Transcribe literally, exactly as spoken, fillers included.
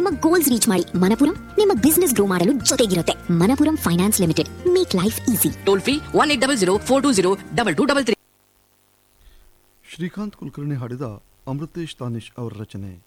ನಿಮ್ಮ goals reach ಮಾಡಿ. ಮನಪುರಂ ನಿಮ್ಮ ಬಿಸ್ನೆಸ್ ಗ್ರೋ ಮಾಡಲು ಜೊತೆಗಿರುತ್ತೆ. Manappuram finance limited, make life easy. Toll free one eight double zero four two zero double two double three. Srikanth Kulkarni ಹಾಡಿದ ಅಮೃತೇಶ್ ತಾನಿಶ್ ಅವರ ರಚನೆ.